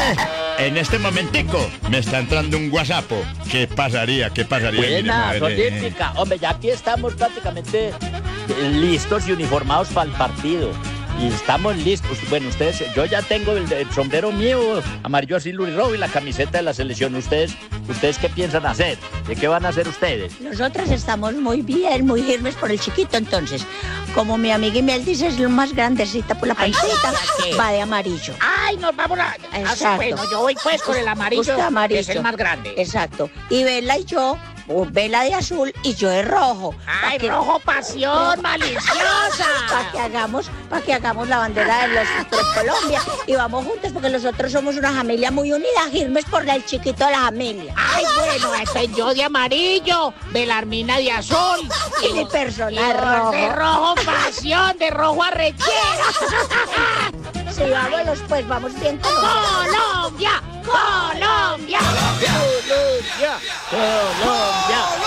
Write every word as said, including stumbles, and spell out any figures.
En este momentico me está entrando un WhatsApp. ¿Qué pasaría? ¿Qué pasaría? Buena, Miren, a ver, eh. Sonítica. Hombre, ya aquí estamos prácticamente eh, listos y uniformados para el partido. Y estamos listos. Bueno, ustedes, yo ya tengo el, el sombrero mío, amarillo así lurirrojo, y la camiseta de la selección. ¿Ustedes, ustedes qué piensan hacer? ¿De qué van a hacer ustedes? Nosotros estamos muy bien, muy firmes por el chiquito, entonces, como mi amiga Imelda es lo más grandecita por la pancita, va de amarillo. Ay, nos vamos a... Exacto. Ah, bueno, yo voy pues con el amarillo, Usted amarillo. que es el más grande. Exacto. Y Vela y yo, o Vela de azul y yo de rojo. Ay, Pa' que- rojo pasión maliciosa. Para que hagamos, para que hagamos la bandera de los de Colombia y vamos juntos porque nosotros somos una familia muy unida, firmes por el chiquito de la familia. Ay, bueno, este yo de amarillo, Belarmina de azul. Y mi persona Y de rojo. De rojo pasión, de rojo arrechera. Sí, vámonos pues, vamos bien con Colombia, Colombia. ¡Colombia! ¡Colombia!